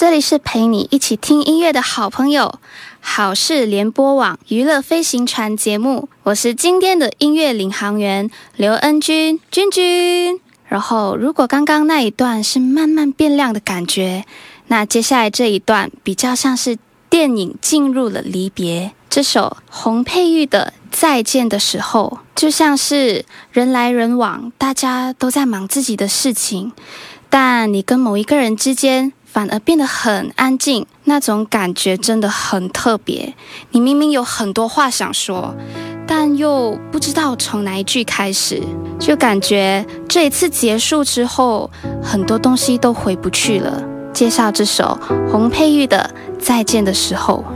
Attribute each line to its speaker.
Speaker 1: 这里是陪你一起听音乐的好朋友，好事联播网娱乐飞行船节目，我是今天的音乐领航员刘恩君君。然后如果刚刚那一段是慢慢变亮的感觉，那接下来这一段比较像是电影进入了离别。这首洪佩瑜的再见的时候，就像是人来人往，大家都在忙自己的事情，但你跟某一个人之间反而变得很安静，那种感觉真的很特别。你明明有很多话想说，但又不知道从哪一句开始，就感觉这一次结束之后，很多东西都回不去了。介绍这首洪佩瑜的再见的时候。